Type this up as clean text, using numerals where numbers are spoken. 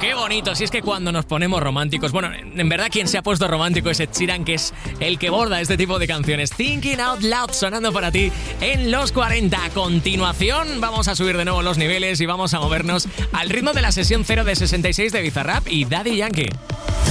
Qué bonito, si es que cuando nos ponemos románticos, bueno, en verdad quien se ha puesto romántico es Ed Sheeran, que es el que borda este tipo de canciones. Thinking Out Loud sonando para ti en los 40. A continuación vamos a subir de nuevo los niveles y vamos a movernos al ritmo de la sesión 0 de 66 de Bizarrap y Daddy Yankee.